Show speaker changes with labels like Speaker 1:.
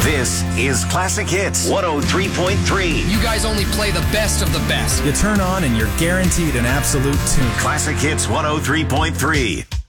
Speaker 1: This is Classic Hits 103.3.
Speaker 2: You guys only play the best of the best.
Speaker 3: You turn on and you're guaranteed an absolute tune.
Speaker 1: Classic Hits 103.3.